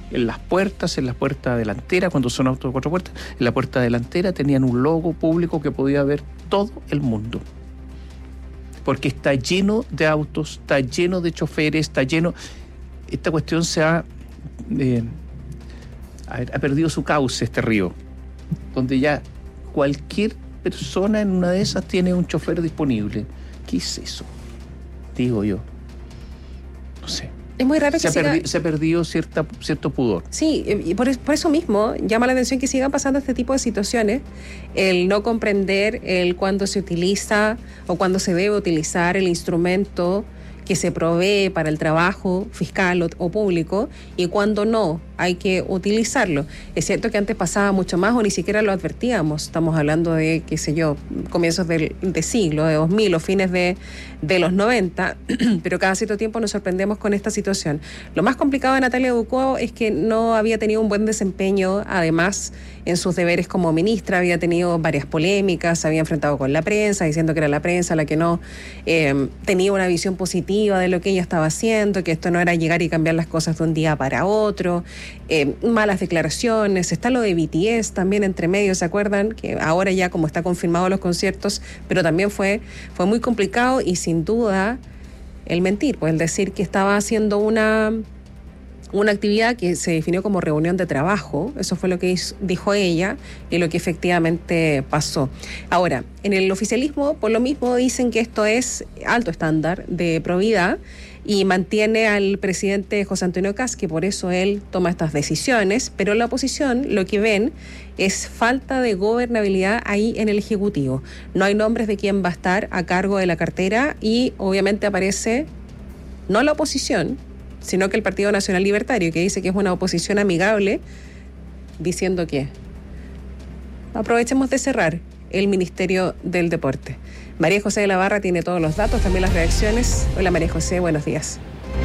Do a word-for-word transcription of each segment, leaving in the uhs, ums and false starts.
en las puertas, en la puerta delantera, cuando son autos de cuatro puertas, en la puerta delantera tenían un logo público que podía ver todo el mundo. Porque está lleno de autos, está lleno de choferes, está lleno... Esta cuestión se ha... Eh, ha perdido su cauce, este río, donde ya cualquier persona en una de esas tiene un chofer disponible. ¿Qué es eso? Digo yo. No sé. Es muy raro se que ha siga... perdi- se ha perdido cierta, cierto pudor. Sí, y por, por eso mismo llama la atención que sigan pasando este tipo de situaciones, el no comprender el cuándo se utiliza o cuándo se debe utilizar el instrumento que se provee para el trabajo fiscal o, o público y cuándo no hay que utilizarlo. Es cierto que antes pasaba mucho más o ni siquiera lo advertíamos. Estamos hablando de, qué sé yo, comienzos del de siglo, de dos mil o fines de, de los noventa, pero cada cierto tiempo nos sorprendemos con esta situación. Lo más complicado de Natalia Ducó es que no había tenido un buen desempeño, además, en sus deberes como ministra, había tenido varias polémicas, se había enfrentado con la prensa, diciendo que era la prensa la que no eh, tenía una visión positiva de lo que ella estaba haciendo, que esto no era llegar y cambiar las cosas de un día para otro. Eh, malas declaraciones, está lo de B T S también entre medio, ¿se acuerdan? Que ahora ya como está confirmado los conciertos, pero también fue, fue muy complicado y sin duda el mentir, pues el decir que estaba haciendo una, una actividad que se definió como reunión de trabajo, eso fue lo que hizo, dijo ella y lo que efectivamente pasó. Ahora, en el oficialismo por lo mismo dicen que esto es alto estándar de probidad y mantiene al presidente José Antonio Kast, que por eso él toma estas decisiones, pero la oposición lo que ven es falta de gobernabilidad ahí en el Ejecutivo. No hay nombres de quién va a estar a cargo de la cartera y obviamente aparece no la oposición, sino que el Partido Nacional Libertario, que dice que es una oposición amigable, diciendo que aprovechemos de cerrar el Ministerio del Deporte. María José de la Barra tiene todos los datos, también las reacciones. Hola María José, buenos días.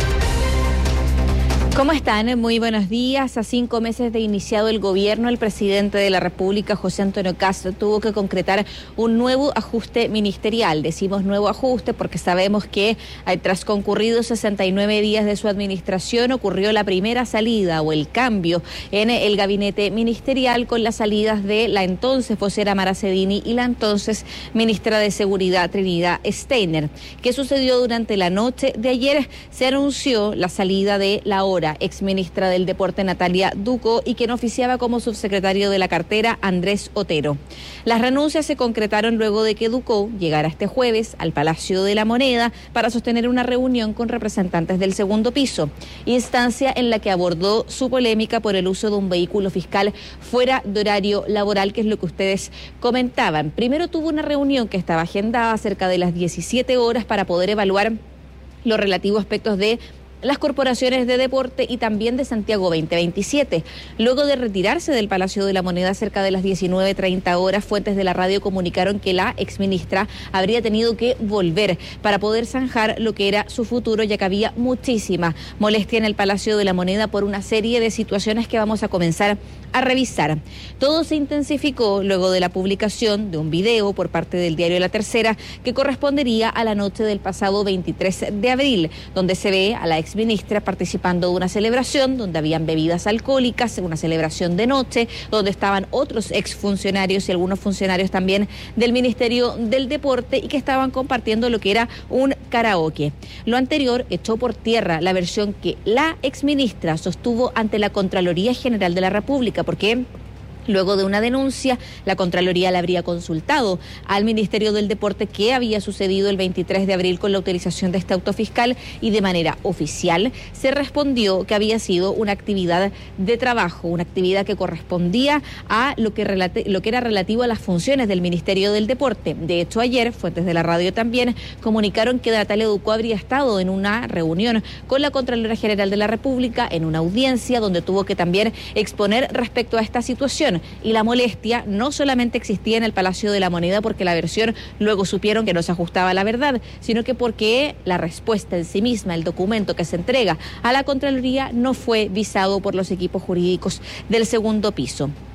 ¿Cómo están? Muy buenos días. A cinco meses de iniciado el gobierno, el presidente de la República, José Antonio Kast, tuvo que concretar un nuevo ajuste ministerial. Decimos nuevo ajuste porque sabemos que tras concurridos sesenta y nueve días de su administración ocurrió la primera salida o el cambio en el gabinete ministerial con las salidas de la entonces vocera Mara Cedini y la entonces ministra de Seguridad Trinidad Steiner. ¿Qué sucedió durante la noche de ayer? Se anunció la salida de la ahora exministra del Deporte Natalia Ducó y quien oficiaba como subsecretario de la cartera Andrés Otero. Las renuncias se concretaron luego de que Ducó llegara este jueves al Palacio de la Moneda para sostener una reunión con representantes del segundo piso, instancia en la que abordó su polémica por el uso de un vehículo fiscal fuera de horario laboral, que es lo que ustedes comentaban. Primero tuvo una reunión que estaba agendada cerca de las diecisiete horas para poder evaluar los relativos aspectos de las corporaciones de deporte y también de Santiago veinte veintisiete. Luego de retirarse del Palacio de la Moneda cerca de las diecinueve treinta horas, fuentes de la radio comunicaron que la exministra habría tenido que volver para poder zanjar lo que era su futuro, ya que había muchísima molestia en el Palacio de la Moneda por una serie de situaciones que vamos a comenzar a revisar. Todo se intensificó luego de la publicación de un video por parte del diario La Tercera que correspondería a la noche del pasado veintitrés de abril, donde se ve a la exministra participando de una celebración donde habían bebidas alcohólicas, una celebración de noche, donde estaban otros exfuncionarios y algunos funcionarios también del Ministerio del Deporte y que estaban compartiendo lo que era un karaoke. Lo anterior echó por tierra la versión que la exministra sostuvo ante la Contraloría General de la República, porque luego de una denuncia, la Contraloría le habría consultado al Ministerio del Deporte qué había sucedido el veintitrés de abril con la utilización de este auto fiscal y de manera oficial se respondió que había sido una actividad de trabajo, una actividad que correspondía a lo que, relate, lo que era relativo a las funciones del Ministerio del Deporte. De hecho, ayer, fuentes de la radio también comunicaron que Natalia Ducó habría estado en una reunión con la Contralora General de la República, en una audiencia donde tuvo que también exponer respecto a esta situación. Y la molestia no solamente existía en el Palacio de la Moneda porque la versión luego supieron que no se ajustaba a la verdad, sino que porque la respuesta en sí misma, el documento que se entrega a la Contraloría, no fue visado por los equipos jurídicos del segundo piso.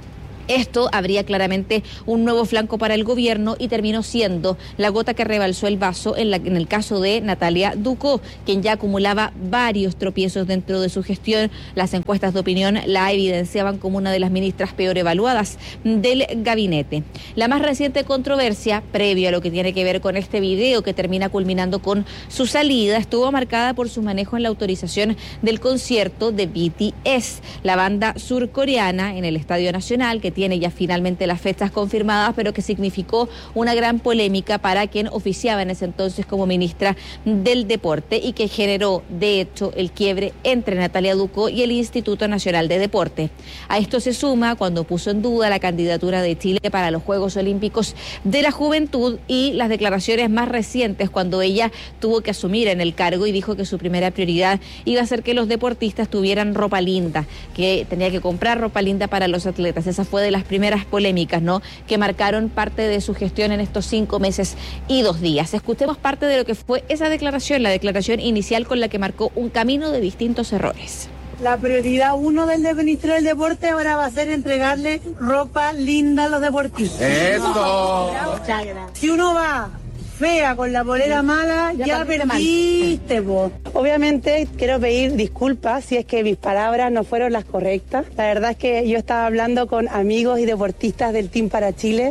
Esto abría claramente un nuevo flanco para el gobierno y terminó siendo la gota que rebalsó el vaso en, la, en el caso de Natalia Ducó, quien ya acumulaba varios tropiezos dentro de su gestión. Las encuestas de opinión la evidenciaban como una de las ministras peor evaluadas del gabinete. La más reciente controversia, previo a lo que tiene que ver con este video que termina culminando con su salida, estuvo marcada por su manejo en la autorización del concierto de B T S, la banda surcoreana, en el Estadio Nacional, que tiene ya finalmente las fechas confirmadas, pero que significó una gran polémica para quien oficiaba en ese entonces como ministra del Deporte y que generó, de hecho, el quiebre entre Natalia Ducó y el Instituto Nacional de Deporte. A esto se suma cuando puso en duda la candidatura de Chile para los Juegos Olímpicos de la Juventud y las declaraciones más recientes cuando ella tuvo que asumir en el cargo y dijo que su primera prioridad iba a ser que los deportistas tuvieran ropa linda, que tenía que comprar ropa linda para los atletas. Esa fue de las primeras polémicas, ¿no?, que marcaron parte de su gestión en estos cinco meses y dos días. Escuchemos parte de lo que fue esa declaración, la declaración inicial con la que marcó un camino de distintos errores. La prioridad uno del Ministerio del Deporte ahora va a ser entregarle ropa linda a los deportistas. ¡Eso! Si uno va fea con la polera mala, ya, ya perdiste vos. Obviamente quiero pedir disculpas si es que mis palabras no fueron las correctas. La verdad es que yo estaba hablando con amigos y deportistas del Team para Chile.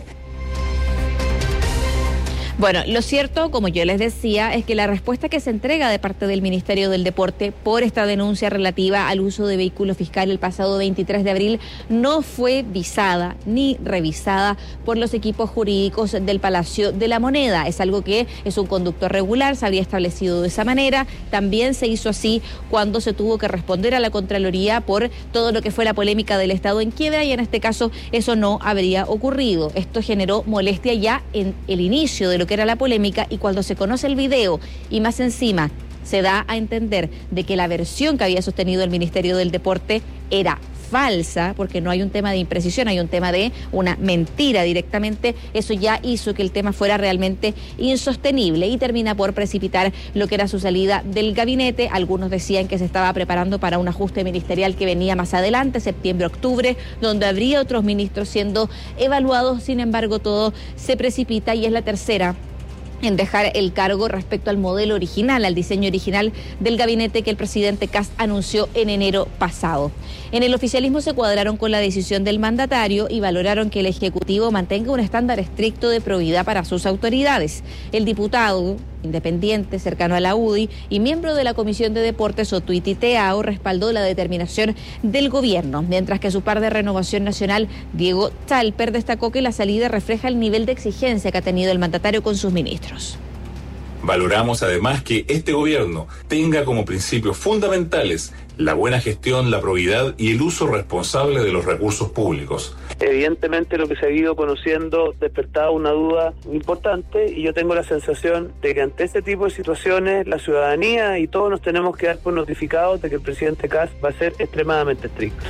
Bueno, lo cierto, como yo les decía, es que la respuesta que se entrega de parte del Ministerio del Deporte por esta denuncia relativa al uso de vehículo fiscal el pasado veintitrés de abril no fue visada ni revisada por los equipos jurídicos del Palacio de la Moneda. Es algo que es un conducto regular, se habría establecido de esa manera. También se hizo así cuando se tuvo que responder a la Contraloría por todo lo que fue la polémica del Estado en quiebra y en este caso eso no habría ocurrido. Esto generó molestia ya en el inicio de lo que era la polémica y cuando se conoce el video y más encima se da a entender de que la versión que había sostenido el Ministerio del Deporte era falsa, porque no hay un tema de imprecisión, hay un tema de una mentira directamente, eso ya hizo que el tema fuera realmente insostenible y termina por precipitar lo que era su salida del gabinete. Algunos decían que se estaba preparando para un ajuste ministerial que venía más adelante, septiembre, octubre, donde habría otros ministros siendo evaluados. Sin embargo, todo se precipita y es la tercera en dejar el cargo respecto al modelo original, al diseño original del gabinete que el presidente Kast anunció en enero pasado. En el oficialismo se cuadraron con la decisión del mandatario y valoraron que el Ejecutivo mantenga un estándar estricto de probidad para sus autoridades. El diputado independiente, cercano a la U D I y miembro de la Comisión de Deportes, Otuiti Teao, respaldó la determinación del gobierno, mientras que su par de Renovación Nacional, Diego Chalper, destacó que la salida refleja el nivel de exigencia que ha tenido el mandatario con sus ministros. Valoramos además que este gobierno tenga como principios fundamentales la buena gestión, la probidad y el uso responsable de los recursos públicos. Evidentemente lo que se ha ido conociendo despertaba una duda importante y yo tengo la sensación de que ante este tipo de situaciones la ciudadanía y todos nos tenemos que dar por notificados de que el presidente Kast va a ser extremadamente estricto.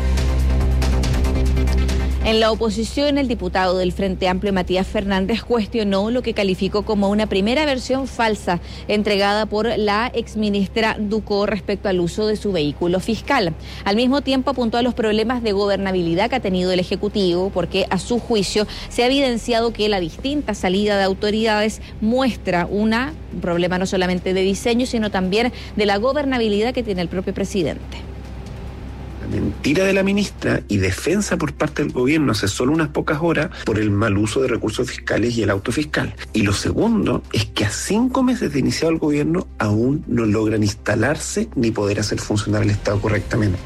En la oposición, el diputado del Frente Amplio, Matías Fernández, cuestionó lo que calificó como una primera versión falsa entregada por la exministra Ducó respecto al uso de su vehículo fiscal. Al mismo tiempo, apuntó a los problemas de gobernabilidad que ha tenido el Ejecutivo, porque a su juicio se ha evidenciado que la distinta salida de autoridades muestra una, un problema no solamente de diseño, sino también de la gobernabilidad que tiene el propio presidente. Mentira de la ministra y defensa por parte del gobierno hace solo unas pocas horas por el mal uso de recursos fiscales y el auto fiscal. Y lo segundo es que a cinco meses de iniciado el gobierno aún no logran instalarse ni poder hacer funcionar el Estado correctamente.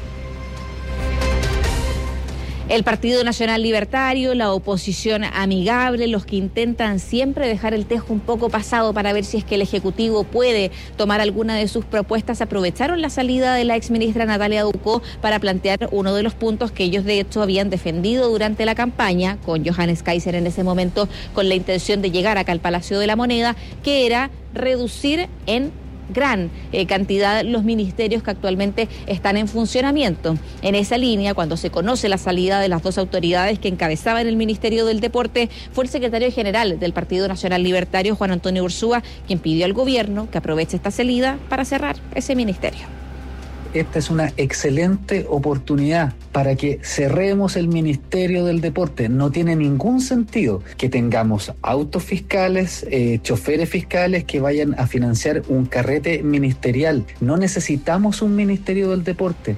El Partido Nacional Libertario, la oposición amigable, los que intentan siempre dejar el tejo un poco pasado para ver si es que el Ejecutivo puede tomar alguna de sus propuestas, aprovecharon la salida de la exministra Natalia Ducó para plantear uno de los puntos que ellos de hecho habían defendido durante la campaña, con Johannes Kaiser en ese momento, con la intención de llegar acá al Palacio de la Moneda, que era reducir en gran eh, cantidad los ministerios que actualmente están en funcionamiento. En esa línea, cuando se conoce la salida de las dos autoridades que encabezaban el Ministerio del Deporte, fue el secretario general del Partido Nacional Libertario, Juan Antonio Ursúa, quien pidió al gobierno que aproveche esta salida para cerrar ese ministerio. esta es una excelente oportunidad para que cerremos el Ministerio del Deporte. No tiene ningún sentido que tengamos autos fiscales, eh, choferes fiscales que vayan a financiar un carrete ministerial. No necesitamos un Ministerio del Deporte.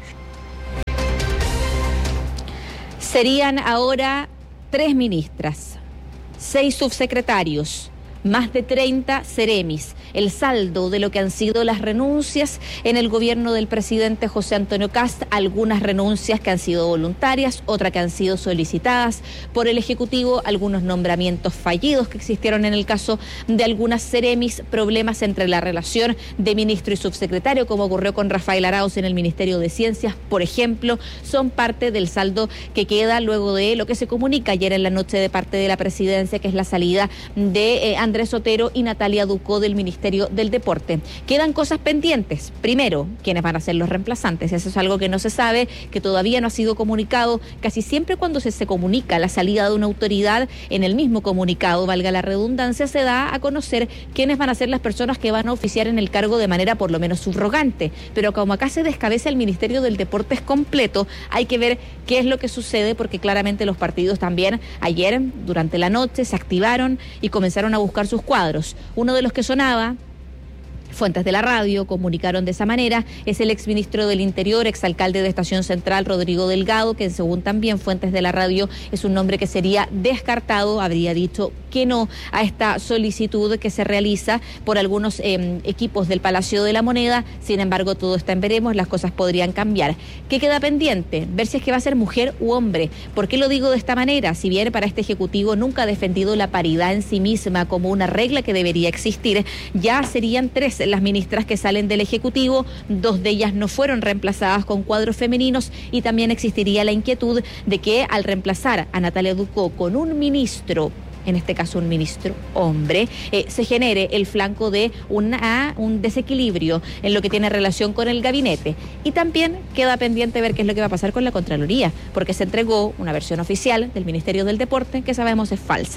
Serían ahora tres ministras, seis subsecretarios, más de treinta seremis. El saldo de lo que han sido las renuncias en el gobierno del presidente José Antonio Kast, algunas renuncias que han sido voluntarias, otras que han sido solicitadas por el Ejecutivo, algunos nombramientos fallidos que existieron en el caso de algunas seremis, problemas entre la relación de ministro y subsecretario, como ocurrió con Rafael Arauz en el Ministerio de Ciencias, por ejemplo, son parte del saldo que queda luego de lo que se comunica ayer en la noche de parte de la presidencia, que es la salida de eh, Andrés Otero y Natalia Ducó del Ministerio del Deporte. Quedan cosas pendientes. Primero, ¿quiénes van a ser los reemplazantes? Eso es algo que no se sabe, que todavía no ha sido comunicado. Casi siempre cuando se, se comunica la salida de una autoridad, en el mismo comunicado, valga la redundancia, se da a conocer quiénes van a ser las personas que van a oficiar en el cargo de manera por lo menos subrogante. Pero como acá se descabeza el Ministerio del Deporte es completo, hay que ver qué es lo que sucede, porque claramente los partidos también ayer, durante la noche, se activaron y comenzaron a buscar sus cuadros. Uno de los que sonaba, fuentes de la radio comunicaron de esa manera, es el exministro del Interior, exalcalde de Estación Central, Rodrigo Delgado, que según también fuentes de la radio es un nombre que sería descartado, habría dicho que no a esta solicitud que se realiza por algunos eh, equipos del Palacio de la Moneda. Sin embargo, todo está en veremos, las cosas podrían cambiar. ¿Qué queda pendiente? Ver si es que va a ser mujer u hombre. ¿Por qué lo digo de esta manera? Si bien para este Ejecutivo nunca ha defendido la paridad en sí misma como una regla que debería existir, ya serían tres las ministras que salen del Ejecutivo, dos de ellas no fueron reemplazadas con cuadros femeninos, y también existiría la inquietud de que al reemplazar a Natalia Ducó con un ministro, en este caso un ministro hombre, eh, se genere el flanco de una, un desequilibrio en lo que tiene relación con el gabinete. Y también queda pendiente ver qué es lo que va a pasar con la Contraloría, porque se entregó una versión oficial del Ministerio del Deporte que sabemos es falsa.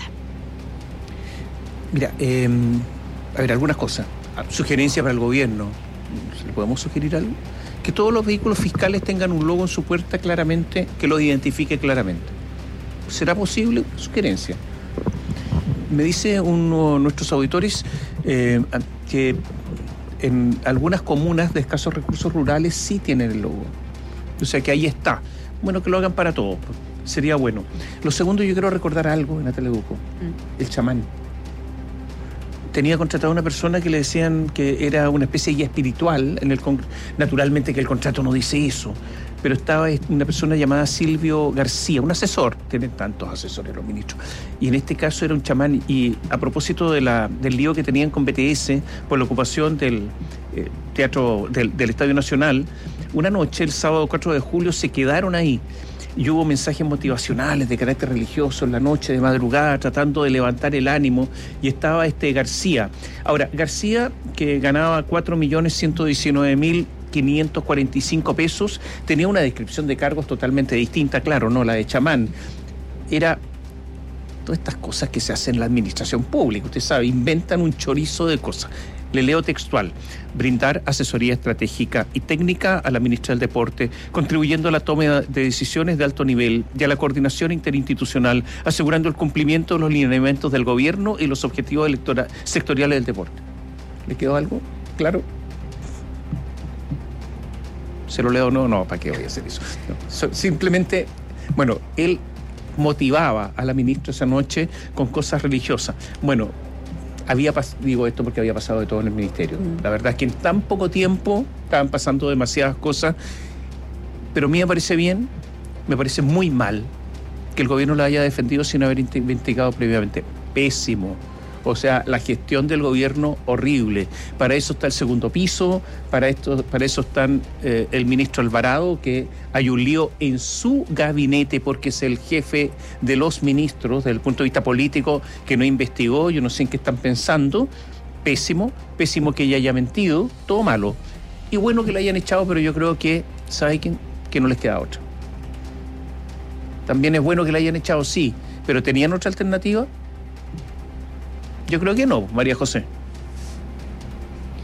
Mira, eh, a ver, algunas cosas. Sugerencia para el gobierno. ¿Le podemos sugerir algo? Que todos los vehículos fiscales tengan un logo en su puerta claramente, que lo identifique claramente. ¿Será posible? Sugerencia. Me dice uno de nuestros auditores eh, que en algunas comunas de escasos recursos rurales sí tienen el logo. O sea que ahí está. Bueno, que lo hagan para todos. Sería bueno. Lo segundo, yo quiero recordar algo, Natalia Ducó. Mm. El chamán. Tenía contratado a una persona que le decían que era una especie de guía espiritual. En el con... Naturalmente que el contrato no dice eso, pero estaba una persona llamada Silvio García, un asesor. Tienen tantos asesores los ministros. Y en este caso era un chamán. Y a propósito de la, del lío que tenían con B T S por la ocupación del eh, teatro del, del Estadio Nacional, una noche, el sábado cuatro de julio, se quedaron ahí. Y hubo mensajes motivacionales de carácter religioso en la noche, de madrugada, tratando de levantar el ánimo, y estaba este García. Ahora, García, que ganaba cuatro millones ciento diecinueve mil quinientos cuarenta y cinco pesos, tenía una descripción de cargos totalmente distinta, claro, no la de chamán. Era todas estas cosas que se hacen en la administración pública, usted sabe, inventan un chorizo de cosas. Le leo textual: brindar asesoría estratégica y técnica a la ministra del Deporte, contribuyendo a la toma de decisiones de alto nivel y a la coordinación interinstitucional, asegurando el cumplimiento de los lineamientos del gobierno y los objetivos electora- sectoriales del deporte. ¿Le quedó algo claro? ¿Se lo leo o no? No, ¿para qué voy a hacer eso? No. So, simplemente, bueno, él motivaba a la ministra esa noche con cosas religiosas. Bueno, había pas- digo esto porque había pasado de todo en el ministerio. Mm. La verdad es que en tan poco tiempo estaban pasando demasiadas cosas, pero a mí me parece bien, me parece muy mal que el gobierno la haya defendido sin haber investigado previamente. Pésimo. O sea, la gestión del gobierno horrible. Para eso está el segundo piso, para esto, para eso están eh, el ministro Alvarado, que hay un lío en su gabinete porque es el jefe de los ministros desde el punto de vista político, que no investigó. Yo no sé en qué están pensando. Pésimo, pésimo que ella haya mentido, todo malo. Y bueno que la hayan echado, pero yo creo que, ¿sabe quién? Que no les queda otra. También es bueno que la hayan echado, sí, pero ¿tenían otra alternativa? Yo creo que no, María José.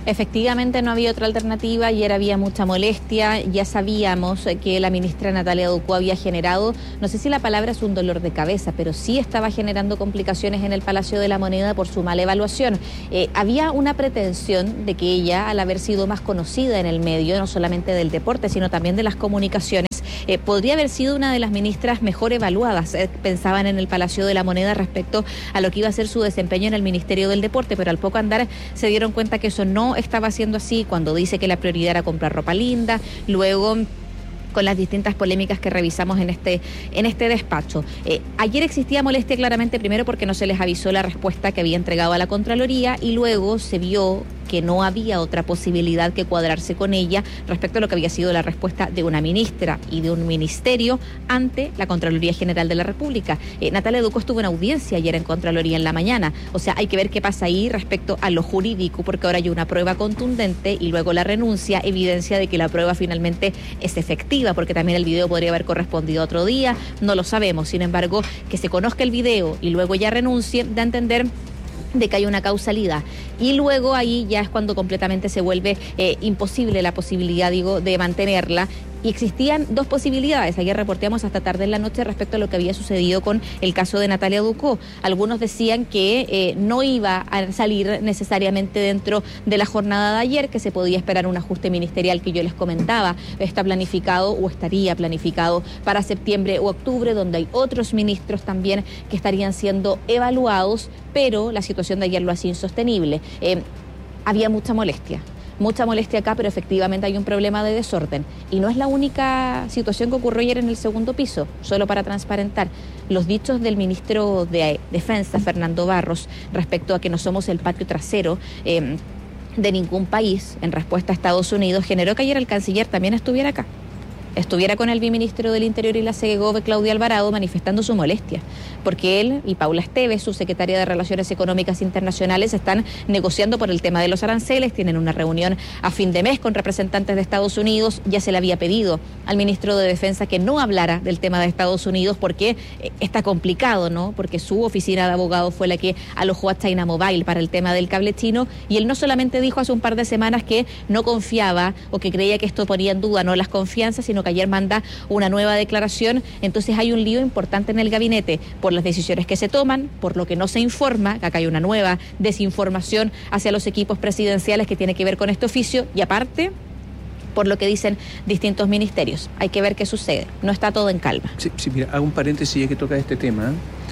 Efectivamente no había otra alternativa, ayer había mucha molestia, ya sabíamos que la ministra Natalia Ducó había generado, no sé si la palabra es un dolor de cabeza, pero sí estaba generando complicaciones en el Palacio de la Moneda por su mala evaluación. Eh, había una pretensión de que ella, al haber sido más conocida en el medio, no solamente del deporte, sino también de las comunicaciones, Eh, podría haber sido una de las ministras mejor evaluadas, eh, pensaban en el Palacio de la Moneda respecto a lo que iba a ser su desempeño en el Ministerio del Deporte, pero al poco andar se dieron cuenta que eso no estaba siendo así, cuando dice que la prioridad era comprar ropa linda, luego con las distintas polémicas que revisamos en este, en este despacho. Eh, ayer existía molestia claramente, primero porque no se les avisó la respuesta que había entregado a la Contraloría y luego se vio que no había otra posibilidad que cuadrarse con ella respecto a lo que había sido la respuesta de una ministra y de un ministerio ante la Contraloría General de la República. Eh, Natalia Ducó estuvo en audiencia ayer en Contraloría en la mañana, o sea, hay que ver qué pasa ahí respecto a lo jurídico, porque ahora hay una prueba contundente y luego la renuncia, evidencia de que la prueba finalmente es efectiva, porque también el video podría haber correspondido otro día, no lo sabemos. Sin embargo, que se conozca el video y luego ya renuncie, da a entender de que hay una causalidad. Y luego ahí ya es cuando completamente se vuelve eh, imposible la posibilidad, digo, de mantenerla. Y existían dos posibilidades. Ayer reporteamos hasta tarde en la noche respecto a lo que había sucedido con el caso de Natalia Ducó. Algunos decían que eh, no iba a salir necesariamente dentro de la jornada de ayer, que se podía esperar un ajuste ministerial que yo les comentaba. Está planificado o estaría planificado para septiembre o octubre, donde hay otros ministros también que estarían siendo evaluados, pero la situación de ayer lo hace insostenible. Eh, había mucha molestia. Mucha molestia acá, pero efectivamente hay un problema de desorden. Y no es la única situación que ocurrió ayer en el segundo piso, solo para transparentar. Los dichos del ministro de Defensa, Fernando Barros, respecto a que no somos el patio trasero eh, de ningún país, en respuesta a Estados Unidos, generó que ayer el canciller también estuviera acá. Estuviera con el viceministro del Interior y la Segov, Claudia Alvarado, manifestando su molestia, porque él y Paula Esteves, su secretaria de Relaciones Económicas Internacionales, están negociando por el tema de los aranceles, tienen una reunión a fin de mes con representantes de Estados Unidos. Ya se le había pedido al ministro de Defensa que no hablara del tema de Estados Unidos porque está complicado, ¿no? Porque su oficina de abogados fue la que alojó a China Mobile para el tema del cable chino, y él no solamente dijo hace un par de semanas que no confiaba o que creía que esto ponía en duda no las confianzas, sino que ayer manda una nueva declaración. Entonces hay un lío importante en el gabinete por las decisiones que se toman, por lo que no se informa, que acá hay una nueva desinformación hacia los equipos presidenciales que tiene que ver con este oficio, y aparte por lo que dicen distintos ministerios. Hay que ver qué sucede, no está todo en calma. Sí, sí, mira, hago un paréntesis ya que toca este tema.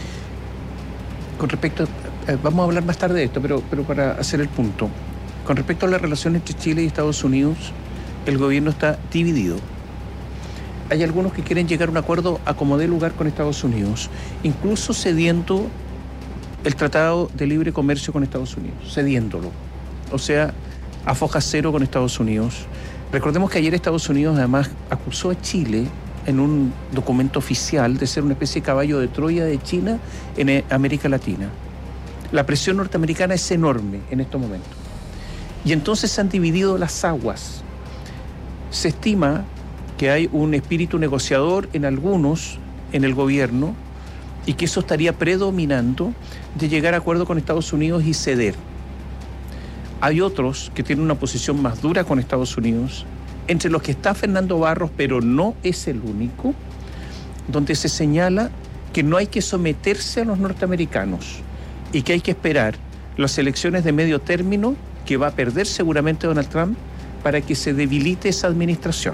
Con respecto, a, eh, vamos a hablar más tarde de esto, pero, pero para hacer el punto. Con respecto a la relación entre Chile y Estados Unidos, el gobierno está dividido. Hay algunos que quieren llegar a un acuerdo a como dé lugar con Estados Unidos, incluso cediendo el Tratado de Libre Comercio con Estados Unidos, cediéndolo. O sea, a foja cero con Estados Unidos. Recordemos que ayer Estados Unidos además acusó a Chile en un documento oficial de ser una especie de caballo de Troya de China en América Latina. La presión norteamericana es enorme en estos momentos. Y entonces se han dividido las aguas. Se estima que hay un espíritu negociador en algunos, en el gobierno, y que eso estaría predominando de llegar a acuerdo con Estados Unidos y ceder. Hay otros que tienen una posición más dura con Estados Unidos, entre los que está Fernando Barros, pero no es el único, donde se señala que no hay que someterse a los norteamericanos y que hay que esperar las elecciones de medio término que va a perder seguramente Donald Trump para que se debilite esa administración.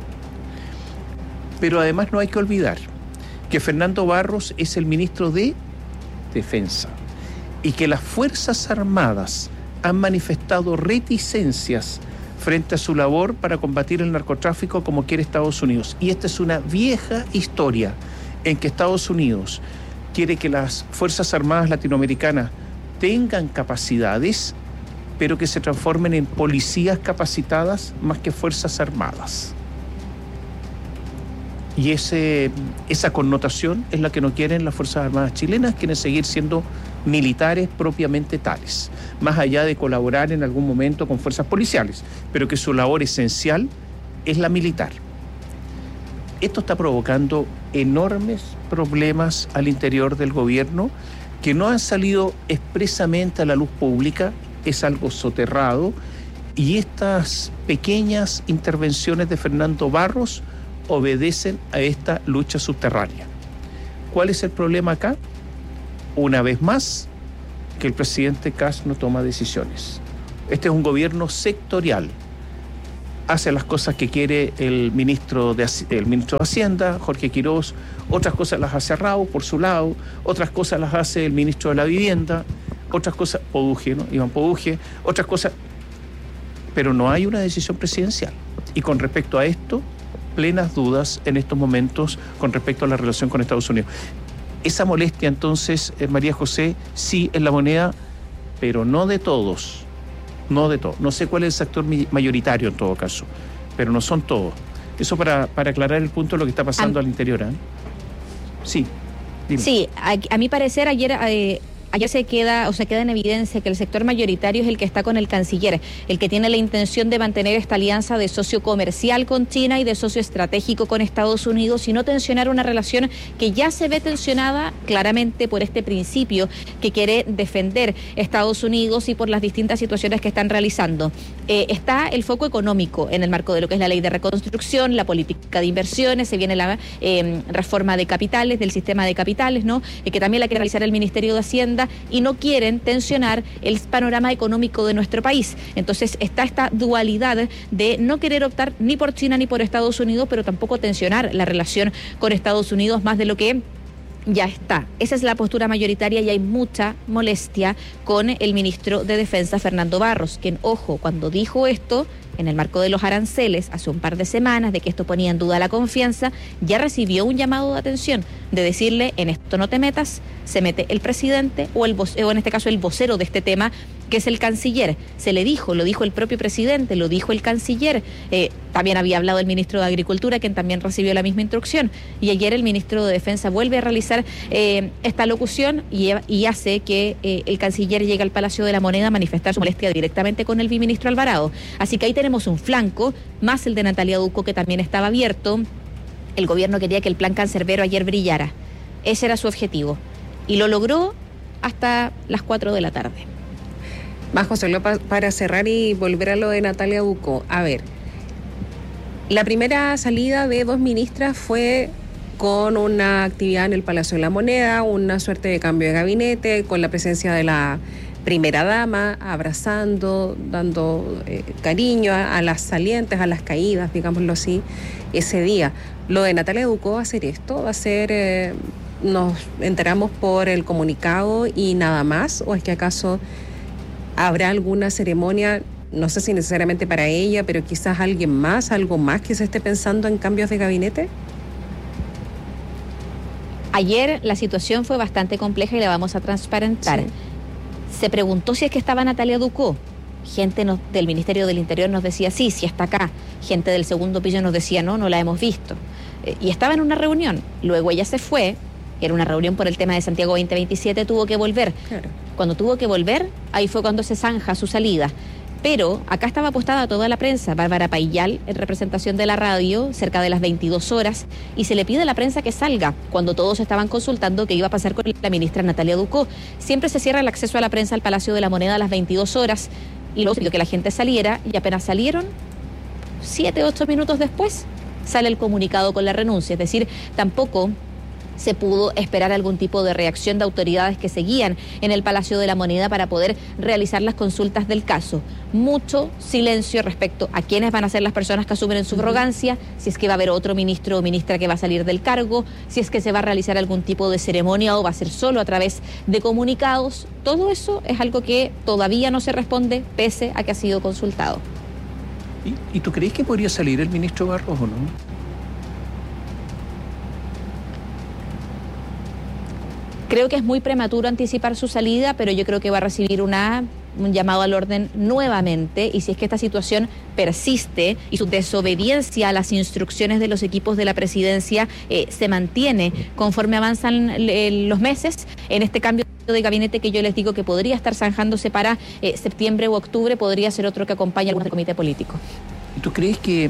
Pero además no hay que olvidar que Fernando Barros es el ministro de Defensa y que las Fuerzas Armadas han manifestado reticencias frente a su labor para combatir el narcotráfico como quiere Estados Unidos. Y esta es una vieja historia en que Estados Unidos quiere que las Fuerzas Armadas latinoamericanas tengan capacidades, pero que se transformen en policías capacitadas más que Fuerzas Armadas. Y ese, esa connotación es la que no quieren las Fuerzas Armadas chilenas, quieren seguir siendo militares propiamente tales, más allá de colaborar en algún momento con fuerzas policiales, pero que su labor esencial es la militar. Esto está provocando enormes problemas al interior del gobierno que no han salido expresamente a la luz pública, es algo soterrado Y estas pequeñas intervenciones de Fernando Barros obedecen a esta lucha subterránea. ¿Cuál es el problema acá? Una vez más, que el presidente Kast no toma decisiones. Este es un gobierno sectorial. Hace las cosas que quiere el ministro de, el ministro de Hacienda, Jorge Quirós, otras cosas las hace Raúl por su lado, otras cosas las hace el ministro de la Vivienda, otras cosas, Poduje, ¿no? Iván Poduje, otras cosas, pero no hay una decisión presidencial. Y con respecto a esto, plenas dudas en estos momentos con respecto a la relación con Estados Unidos. Esa molestia entonces, eh, María José, sí en la moneda, pero no de todos. No de todo. No sé cuál es el sector mayoritario en todo caso, pero no son todos. Eso para, para aclarar el punto de lo que está pasando a, al interior. ¿eh? Sí. Dime. Sí, a, a mi parecer ayer... Eh, Ayer se queda o se queda en evidencia que el sector mayoritario es el que está con el canciller, el que tiene la intención de mantener esta alianza de socio comercial con China y de socio estratégico con Estados Unidos y no tensionar una relación que ya se ve tensionada claramente por este principio que quiere defender Estados Unidos y por las distintas situaciones que están realizando. Eh, está el foco económico en el marco de lo que es la ley de reconstrucción, la política de inversiones, se viene la eh, reforma de capitales, del sistema de capitales, ¿no? Eh, que también la quiere realizar el Ministerio de Hacienda, y no quieren tensionar el panorama económico de nuestro país. Entonces está esta dualidad de no querer optar ni por China ni por Estados Unidos, pero tampoco tensionar la relación con Estados Unidos más de lo que ya está. Esa es la postura mayoritaria y hay mucha molestia con el ministro de Defensa, Fernando Barros, quien, ojo, cuando dijo esto en el marco de los aranceles hace un par de semanas, de que esto ponía en duda la confianza, ya recibió un llamado de atención de decirle, en esto no te metas, se mete el presidente o, el voce, o en este caso el vocero de este tema, que es el canciller. Se le dijo, lo dijo el propio presidente, lo dijo el canciller, eh, también había hablado el ministro de Agricultura, quien también recibió la misma instrucción, y ayer el ministro de Defensa vuelve a realizar eh, esta locución y, y hace que eh, el canciller llegue al Palacio de la Moneda a manifestar su molestia directamente con el viceministro Alvarado. Así que ahí tenemos un flanco, más el de Natalia Ducó, que también estaba abierto. El gobierno quería que el plan cancerbero ayer brillara. Ese era su objetivo. Y lo logró hasta las cuatro de la tarde. Más, José López, para cerrar y volver a lo de Natalia Ducó. A ver, la primera salida de dos ministras fue con una actividad en el Palacio de la Moneda, una suerte de cambio de gabinete, con la presencia de la primera dama, abrazando, dando eh, cariño a, a las salientes, a las caídas, digámoslo así, ese día. Lo de Natalia Ducó va a ser esto, va a ser, eh, nos enteramos por el comunicado y nada más, o es que acaso habrá alguna ceremonia, no sé si necesariamente para ella, pero quizás alguien más, algo más que se esté pensando en cambios de gabinete. Ayer la situación fue bastante compleja y la vamos a transparentar. Sí. Se preguntó si es que estaba Natalia Ducó. Gente nos, del Ministerio del Interior nos decía sí, sí está acá. Gente del segundo piso nos decía no, no la hemos visto. Eh, y estaba en una reunión. Luego ella se fue. Era una reunión por el tema de Santiago veinte veintisiete, tuvo que volver. Claro. Cuando tuvo que volver, ahí fue cuando se zanja su salida. Pero acá estaba apostada toda la prensa, Bárbara Paillal, en representación de la radio, cerca de las veintidós horas, y se le pide a la prensa que salga, cuando todos estaban consultando qué iba a pasar con la ministra Natalia Ducó. Siempre se cierra el acceso a la prensa al Palacio de la Moneda a las veintidós horas, y luego se pidió que la gente saliera, y apenas salieron, siete, ocho minutos después, sale el comunicado con la renuncia. Es decir, tampoco se pudo esperar algún tipo de reacción de autoridades que seguían en el Palacio de la Moneda para poder realizar las consultas del caso. Mucho silencio respecto a quiénes van a ser las personas que asumen en subrogancia, si es que va a haber otro ministro o ministra que va a salir del cargo, si es que se va a realizar algún tipo de ceremonia o va a ser solo a través de comunicados. Todo eso es algo que todavía no se responde pese a que ha sido consultado. ¿Y, y tú crees que podría salir el ministro Barros o no? Creo que es muy prematuro anticipar su salida, pero yo creo que va a recibir una, un llamado al orden nuevamente, y si es que esta situación persiste y su desobediencia a las instrucciones de los equipos de la presidencia eh, se mantiene conforme avanzan eh, los meses, en este cambio de gabinete que yo les digo que podría estar zanjándose para eh, septiembre o octubre, podría ser otro que acompañe al comité político. ¿Tú crees que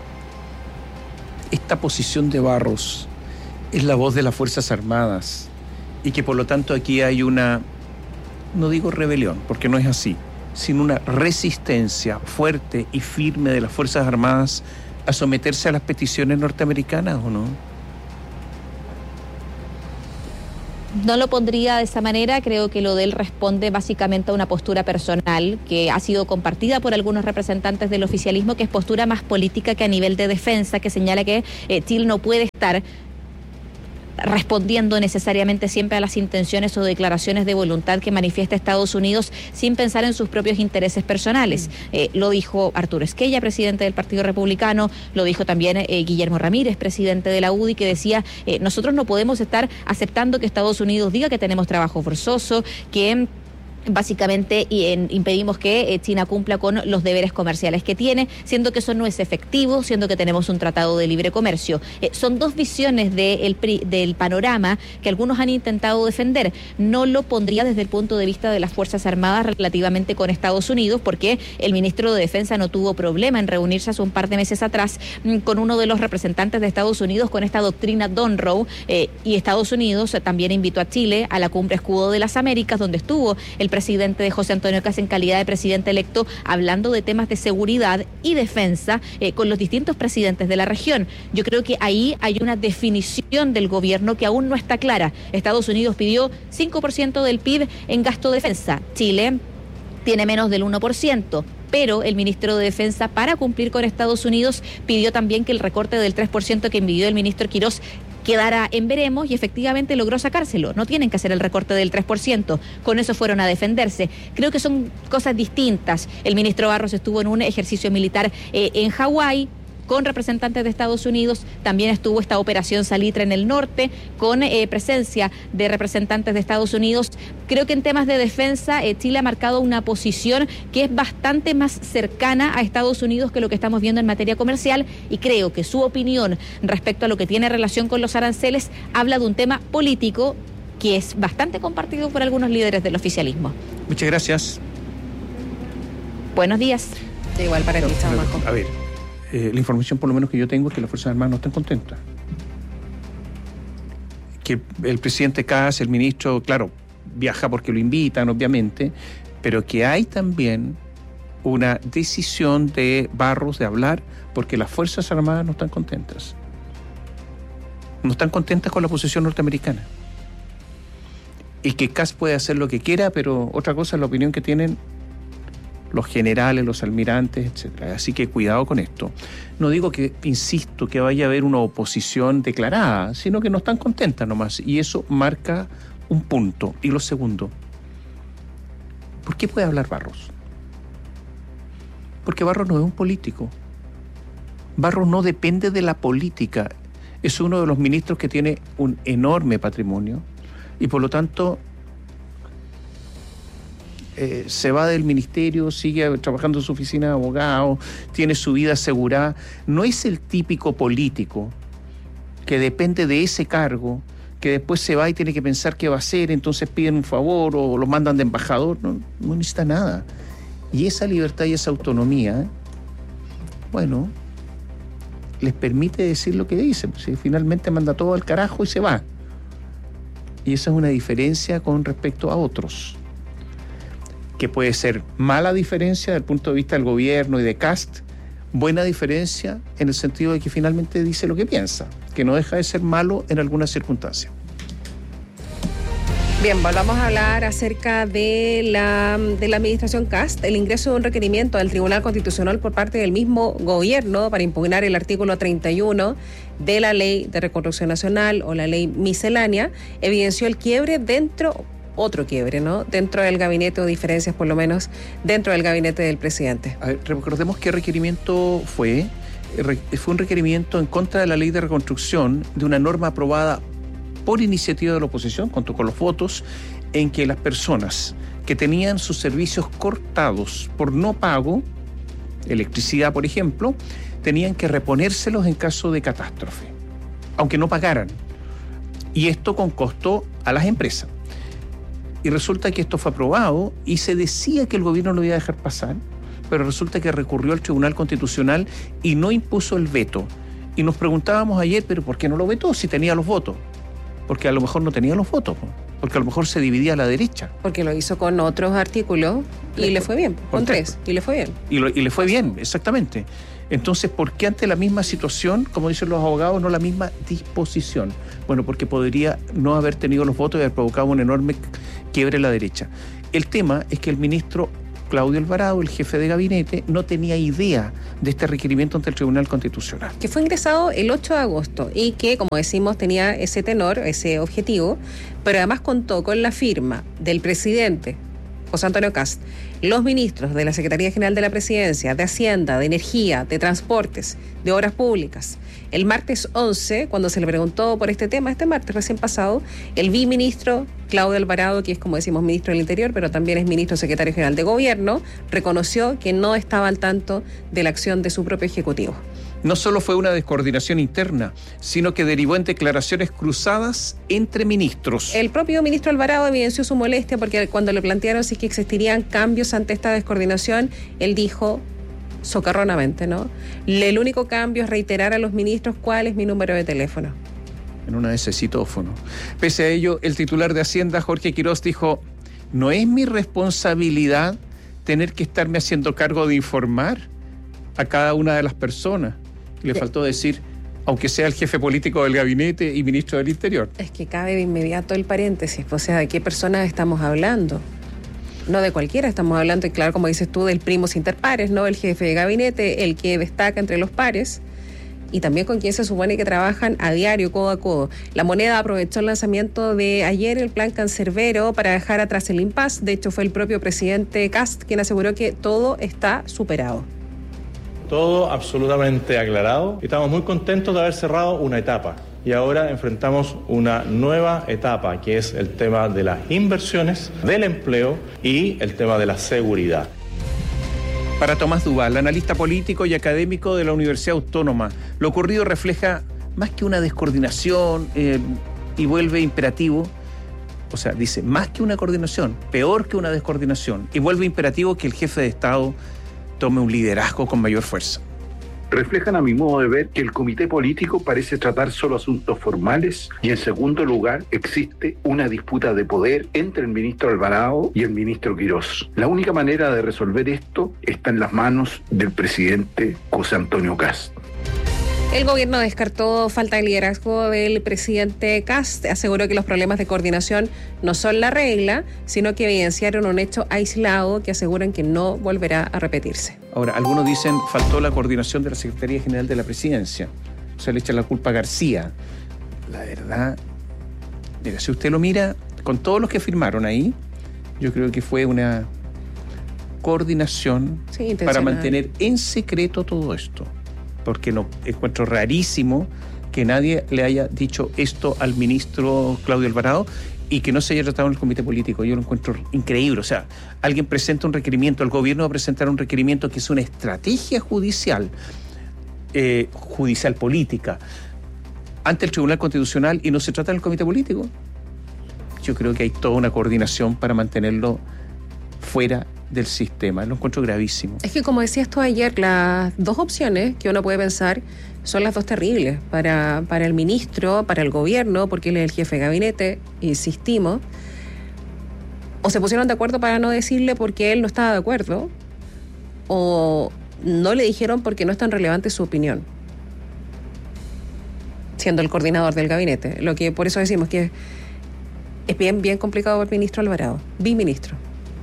esta posición de Barros es la voz de las Fuerzas Armadas y que por lo tanto aquí hay una, no digo rebelión, porque no es así, sin una resistencia fuerte y firme de las Fuerzas Armadas a someterse a las peticiones norteamericanas o no? No lo pondría de esa manera, creo que lo de él responde básicamente a una postura personal que ha sido compartida por algunos representantes del oficialismo, que es postura más política que a nivel de defensa, que señala que eh, Chile no puede estar respondiendo necesariamente siempre a las intenciones o declaraciones de voluntad que manifiesta Estados Unidos sin pensar en sus propios intereses personales. Eh, lo dijo Arturo Esquella, presidente del Partido Republicano, lo dijo también eh, Guillermo Ramírez, presidente de la U D I, que decía, eh, nosotros no podemos estar aceptando que Estados Unidos diga que tenemos trabajo forzoso, que básicamente y en, impedimos que eh, China cumpla con los deberes comerciales que tiene, siendo que eso no es efectivo, siendo que tenemos un tratado de libre comercio. Eh, son dos visiones de el, del panorama que algunos han intentado defender. No lo pondría desde el punto de vista de las Fuerzas Armadas relativamente con Estados Unidos, porque el ministro de Defensa no tuvo problema en reunirse hace un par de meses atrás mm, con uno de los representantes de Estados Unidos con esta doctrina Donroe, eh, y Estados Unidos eh, también invitó a Chile a la Cumbre Escudo de las Américas, donde estuvo el presidente de José Antonio Kast en calidad de presidente electo, hablando de temas de seguridad y defensa eh, con los distintos presidentes de la región. Yo creo que ahí hay una definición del gobierno que aún no está clara. Estados Unidos pidió cinco por ciento del P I B en gasto de defensa. Chile tiene menos del uno por ciento. Pero el ministro de Defensa, para cumplir con Estados Unidos, pidió también que el recorte del tres por ciento que envió el ministro Quirós quedara en veremos, y efectivamente logró sacárselo. No tienen que hacer el recorte del tres por ciento. Con eso fueron a defenderse. Creo que son cosas distintas. El ministro Barros estuvo en un ejercicio militar eh, en Hawái con representantes de Estados Unidos. También estuvo esta operación Salitre en el norte con eh, presencia de representantes de Estados Unidos. Creo que en temas de defensa eh, Chile ha marcado una posición que es bastante más cercana a Estados Unidos que lo que estamos viendo en materia comercial, y creo que su opinión respecto a lo que tiene relación con los aranceles habla de un tema político que es bastante compartido por algunos líderes del oficialismo. Muchas gracias. Buenos días. Sí, igual para ti, no, no, a ver. Eh, la información por lo menos que yo tengo es que las Fuerzas Armadas no están contentas. Que el presidente Kast, el ministro, claro, viaja porque lo invitan, obviamente, pero que hay también una decisión de Barros de hablar porque las Fuerzas Armadas no están contentas. No están contentas con la posición norteamericana. Y que Kast puede hacer lo que quiera, pero otra cosa es la opinión que tienen los generales, los almirantes, etcétera. Así que cuidado con esto. No digo que, insisto, que vaya a haber una oposición declarada, sino que no están contentas nomás, y eso marca un punto. Y lo segundo, ¿por qué puede hablar Barros? Porque Barros no es un político. Barros no depende de la política. Es uno de los ministros que tiene un enorme patrimonio y por lo tanto Eh, se va del ministerio, sigue trabajando en su oficina de abogado, tiene su vida asegurada. No es el típico político que depende de ese cargo, que después se va y tiene que pensar qué va a hacer, entonces piden un favor o lo mandan de embajador. No, no necesita nada. Y esa libertad y esa autonomía, bueno, les permite decir lo que dicen. Si finalmente manda todo al carajo y se va. Y esa es una diferencia con respecto a otros, que puede ser mala diferencia desde el punto de vista del gobierno y de Kast, buena diferencia en el sentido de que finalmente dice lo que piensa, que no deja de ser malo en algunas circunstancias. Bien, volvamos a hablar acerca de la, de la administración Kast, el ingreso de un requerimiento al Tribunal Constitucional por parte del mismo gobierno para impugnar el artículo treinta y uno de la Ley de Reconstrucción Nacional o la Ley Miscelánea, evidenció el quiebre dentro otro quiebre, ¿no? Dentro del gabinete, o diferencias por lo menos dentro del gabinete del presidente. A ver, recordemos qué requerimiento fue. Fue un requerimiento en contra de la Ley de Reconstrucción, de una norma aprobada por iniciativa de la oposición, junto con los votos, en que las personas que tenían sus servicios cortados por no pago, electricidad por ejemplo, tenían que reponérselos en caso de catástrofe, aunque no pagaran. Y esto con costo a las empresas. Y resulta que esto fue aprobado y se decía que el gobierno lo iba a dejar pasar, pero resulta que recurrió al Tribunal Constitucional y no impuso el veto. Y nos preguntábamos ayer, pero ¿por qué no lo vetó si tenía los votos? Porque a lo mejor no tenía los votos. porque a lo mejor se dividía a la derecha. Porque lo hizo con otros artículos y le fue bien, con, con tres, y le fue bien. Y, lo, y le fue bien, exactamente. Entonces, ¿por qué ante la misma situación, como dicen los abogados, no la misma disposición? Bueno, porque podría no haber tenido los votos y haber provocado un enorme quiebre en la derecha. El tema es que el ministro Claudio Alvarado, el jefe de gabinete, no tenía idea de este requerimiento ante el Tribunal Constitucional. Que fue ingresado el ocho de agosto y que, como decimos, tenía ese tenor, ese objetivo, pero además contó con la firma del presidente José Antonio Kast, los ministros de la Secretaría General de la Presidencia, de Hacienda, de Energía, de Transportes, de Obras Públicas. El martes once, cuando se le preguntó por este tema, este martes recién pasado, el biministro Claudio Alvarado, que es, como decimos, ministro del Interior, pero también es ministro secretario general de Gobierno, reconoció que no estaba al tanto de la acción de su propio Ejecutivo. No solo fue una descoordinación interna, sino que derivó en declaraciones cruzadas entre ministros. El propio ministro Alvarado evidenció su molestia porque cuando le plantearon si es que existirían cambios ante esta descoordinación, él dijo socarronamente, ¿no? El único cambio es reiterar a los ministros cuál es mi número de teléfono. En una de ese citófono. Pese a ello, el titular de Hacienda, Jorge Quirós, dijo: no es mi responsabilidad tener que estarme haciendo cargo de informar a cada una de las personas. Le faltó decir, aunque sea el jefe político del gabinete y ministro del Interior. Es que cabe de inmediato el paréntesis, o sea, ¿de qué personas estamos hablando? No de cualquiera, estamos hablando, y claro, como dices tú, del primus inter pares, ¿no? El jefe de gabinete, el que destaca entre los pares, y también con quien se supone que trabajan a diario, codo a codo. La Moneda aprovechó el lanzamiento de ayer, el plan cancerbero, para dejar atrás el impasse. De hecho, fue el propio presidente Kast quien aseguró que todo está superado. Todo absolutamente aclarado. Estamos muy contentos de haber cerrado una etapa y ahora enfrentamos una nueva etapa, que es el tema de las inversiones, del empleo y el tema de la seguridad. Para Tomás Duval, analista político y académico de la Universidad Autónoma, lo ocurrido refleja más que una descoordinación eh, y vuelve imperativo, o sea, dice, más que una coordinación, peor que una descoordinación, y vuelve imperativo que el jefe de Estado tome un liderazgo con mayor fuerza. Reflejan, a mi modo de ver, que el comité político parece tratar solo asuntos formales y, en segundo lugar, existe una disputa de poder entre el ministro Alvarado y el ministro Quirós. La única manera de resolver esto está en las manos del presidente José Antonio Kast. El gobierno descartó falta de liderazgo del presidente Kast, aseguró que los problemas de coordinación no son la regla, sino que evidenciaron un hecho aislado que aseguran que no volverá a repetirse. Ahora, algunos dicen faltó la coordinación de la Secretaría General de la Presidencia, o sea, le echan la culpa a García. La verdad, mira, si usted lo mira, con todos los que firmaron ahí, yo creo que fue una coordinación sí, para mantener en secreto todo esto. Porque no encuentro rarísimo que nadie le haya dicho esto al ministro Claudio Alvarado y que no se haya tratado en el comité político. Yo lo encuentro increíble. O sea, alguien presenta un requerimiento, el gobierno va a presentar un requerimiento que es una estrategia judicial, eh, judicial política, ante el Tribunal Constitucional y no se trata en el comité político. Yo creo que hay toda una coordinación para mantenerlo fuera del sistema. Lo encuentro gravísimo. Es que, como decías tú ayer, las dos opciones que uno puede pensar son las dos terribles para, para el ministro, para el gobierno, porque él es el jefe de gabinete, insistimos. O se pusieron de acuerdo para no decirle porque él no estaba de acuerdo, o no le dijeron porque no es tan relevante su opinión, siendo el coordinador del gabinete. Lo que por eso decimos que es bien, bien complicado para el ministro Alvarado, biministro.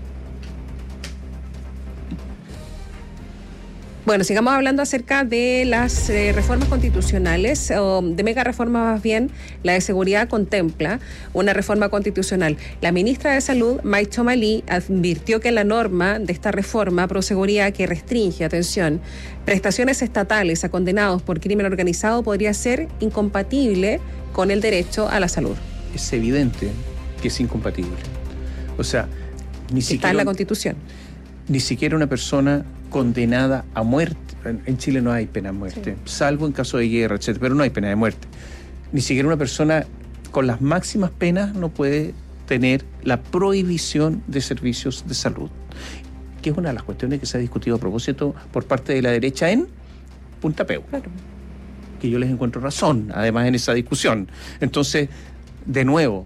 Bueno, sigamos hablando acerca de las eh, reformas constitucionales, o de mega reformas más bien. La de seguridad contempla una reforma constitucional. La ministra de Salud, May Chomalí, advirtió que la norma de esta reforma pro seguridad que restringe, atención, prestaciones estatales a condenados por crimen organizado podría ser incompatible con el derecho a la salud. Es evidente que es incompatible. O sea, ni siquiera... Está en la Constitución. Ni siquiera una persona condenada a muerte. En Chile no hay pena de muerte, sí, salvo en caso de guerra, etcétera, pero no hay pena de muerte. Ni siquiera una persona con las máximas penas no puede tener la prohibición de servicios de salud, que es una de las cuestiones que se ha discutido a propósito por parte de la derecha en Punta Peu. Claro. Que yo les encuentro razón, además, en esa discusión. Entonces, de nuevo,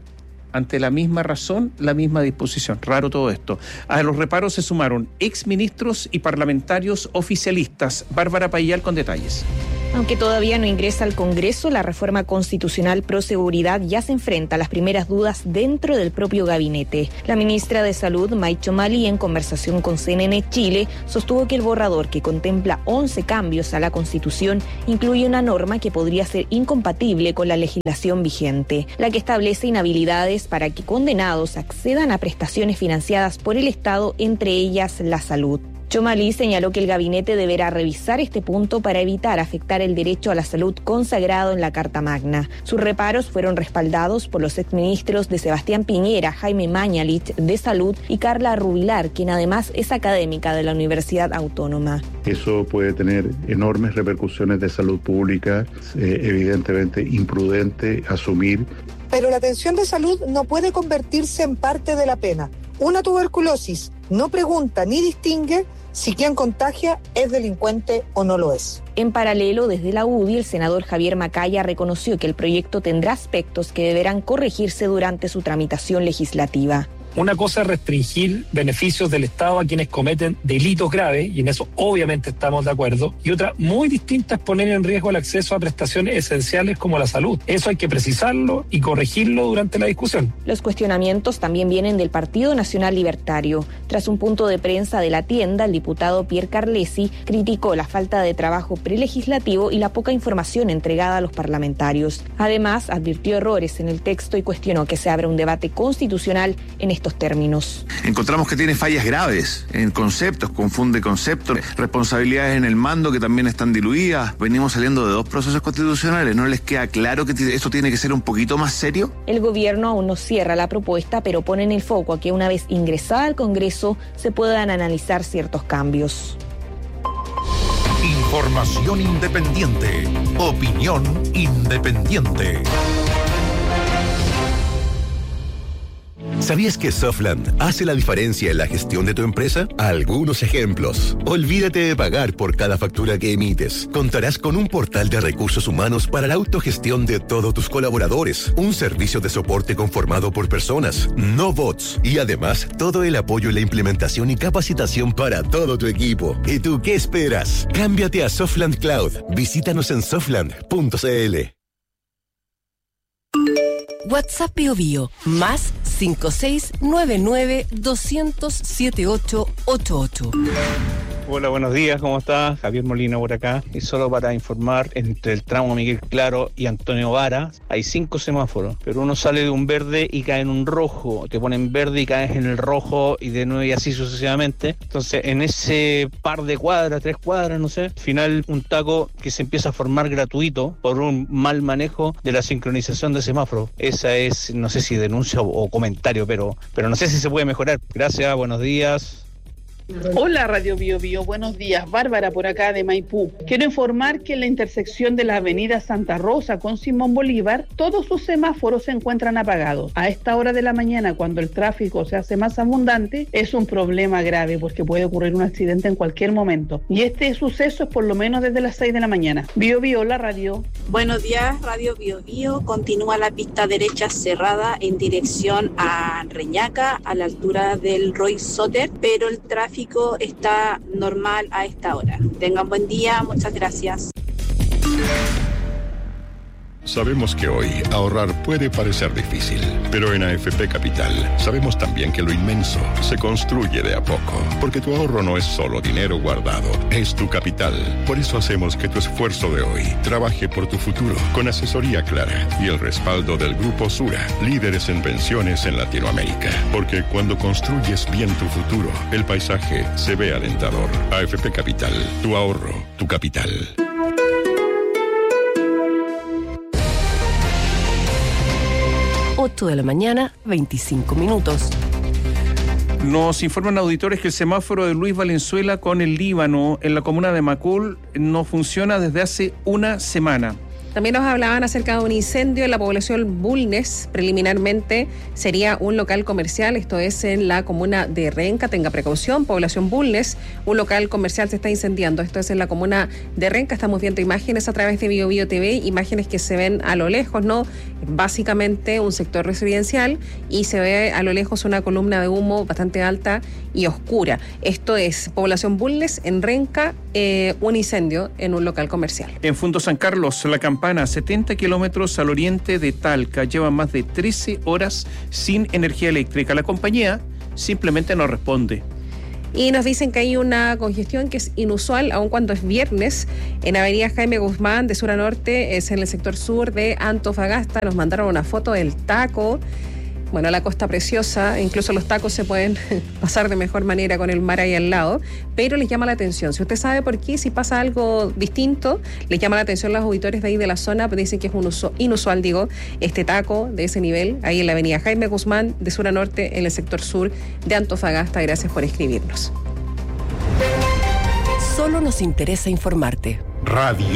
ante la misma razón, la misma disposición. Raro todo esto. A los reparos se sumaron exministros y parlamentarios oficialistas. Bárbara Payal con detalles. Aunque todavía no ingresa al Congreso, la reforma constitucional pro seguridad ya se enfrenta a las primeras dudas dentro del propio gabinete. La ministra de Salud, May Chomali, en conversación con C N N Chile, sostuvo que el borrador, que contempla once cambios a la Constitución, incluye una norma que podría ser incompatible con la legislación vigente, la que establece inhabilidades para que condenados accedan a prestaciones financiadas por el Estado, entre ellas la salud. Chomali señaló que el gabinete deberá revisar este punto para evitar afectar el derecho a la salud consagrado en la Carta Magna. Sus reparos fueron respaldados por los exministros de Sebastián Piñera, Jaime Mañalich, de Salud, y Carla Rubilar, quien además es académica de la Universidad Autónoma. Eso puede tener enormes repercusiones de salud pública, eh, evidentemente imprudente asumir. Pero la atención de salud no puede convertirse en parte de la pena. Una tuberculosis no pregunta ni distingue si quien contagia es delincuente o no lo es. En paralelo, desde la U D I, el senador Javier Macaya reconoció que el proyecto tendrá aspectos que deberán corregirse durante su tramitación legislativa. Una cosa es restringir beneficios del Estado a quienes cometen delitos graves, y en eso obviamente estamos de acuerdo, y otra muy distinta es poner en riesgo el acceso a prestaciones esenciales como la salud. Eso hay que precisarlo y corregirlo durante la discusión. Los cuestionamientos también vienen del Partido Nacional Libertario. Tras un punto de prensa de la tienda, el diputado Pierre Carlesi criticó la falta de trabajo prelegislativo y la poca información entregada a los parlamentarios. Además, advirtió errores en el texto y cuestionó que se abra un debate constitucional en este estos términos. Encontramos que tiene fallas graves en conceptos, confunde conceptos, responsabilidades en el mando que también están diluidas. Venimos saliendo de dos procesos constitucionales. ¿No les queda claro que esto tiene que ser un poquito más serio? El gobierno aún no cierra la propuesta, pero pone en el foco a que una vez ingresada al Congreso se puedan analizar ciertos cambios. Información independiente. Opinión independiente. ¿Sabías que Softland hace la diferencia en la gestión de tu empresa? Algunos ejemplos. Olvídate de pagar por cada factura que emites. Contarás con un portal de recursos humanos para la autogestión de todos tus colaboradores. Un servicio de soporte conformado por personas, no bots. Y además, todo el apoyo en la implementación y capacitación para todo tu equipo. ¿Y tú qué esperas? Cámbiate a Softland Cloud. Visítanos en softland punto c l. WhatsApp Bio Bio, más cinco seis nueve nueve dos cero cero siete ocho ocho ocho. Hola, buenos días, ¿cómo está? Javier Molina por acá. Y solo para informar, entre el tramo Miguel Claro y Antonio Vara hay cinco semáforos, pero uno sale de un verde y cae en un rojo, te ponen verde y caes en el rojo y de nuevo y así sucesivamente. Entonces, en ese par de cuadras, tres cuadras, no sé, al final un taco que se empieza a formar gratuito por un mal manejo de la sincronización de semáforos. Esa es, no sé si denuncia o, o comentario, pero, pero no sé si se puede mejorar. Gracias, buenos días. Hola Radio Bio Bio, buenos días, Bárbara por acá de Maipú. Quiero informar que en la intersección de la avenida Santa Rosa con Simón Bolívar, todos sus semáforos se encuentran apagados. A esta hora de la mañana, cuando el tráfico se hace más abundante, es un problema grave porque puede ocurrir un accidente en cualquier momento. Y este suceso es por lo menos desde las seis de la mañana. Bio Bio, la radio. Buenos días, Radio Bio Bio. Continúa la pista derecha cerrada en dirección a Reñaca, a la altura del Roy Soter, pero el tráfico está normal a esta hora. Tengan buen día, muchas gracias. Sabemos que hoy ahorrar puede parecer difícil, pero en A F P Capital sabemos también que lo inmenso se construye de a poco, porque tu ahorro no es solo dinero guardado, es tu capital. Por eso hacemos que tu esfuerzo de hoy trabaje por tu futuro, con asesoría clara y el respaldo del Grupo Sura, líderes en pensiones en Latinoamérica. Porque cuando construyes bien tu futuro, el paisaje se ve alentador. A F P Capital, tu ahorro, tu capital. ocho de la mañana, veinticinco minutos. Nos informan auditores que el semáforo de Luis Valenzuela con el Líbano en la comuna de Macul no funciona desde hace una semana. También nos hablaban acerca de un incendio en la población Bulnes. Preliminarmente sería un local comercial, esto es en la comuna de Renca. Tenga precaución, población Bulnes, un local comercial se está incendiando. Esto es en la comuna de Renca. Estamos viendo imágenes a través de Bio Bio T V, imágenes que se ven a lo lejos, ¿no? Básicamente un sector residencial y se ve a lo lejos una columna de humo bastante alta y oscura. Esto es población Bulnes en Renca, eh, un incendio en un local comercial. En Fundo San Carlos, La Campana, setenta kilómetros al oriente de Talca, llevan más de trece horas sin energía eléctrica. La compañía simplemente no responde. Y nos dicen que hay una congestión que es inusual, aun cuando es viernes, en Avenida Jaime Guzmán, de sur a norte, es en el sector sur de Antofagasta. Nos mandaron una foto del taco. Bueno, la costa preciosa, incluso los tacos se pueden pasar de mejor manera con el mar ahí al lado, pero les llama la atención. Si usted sabe por qué, si pasa algo distinto, les llama la atención los auditores de ahí de la zona, pero dicen que es un uso, inusual, digo, este taco de ese nivel, ahí en la avenida Jaime Guzmán, de sur a norte, en el sector sur de Antofagasta. Gracias por escribirnos. Solo nos interesa informarte. Radio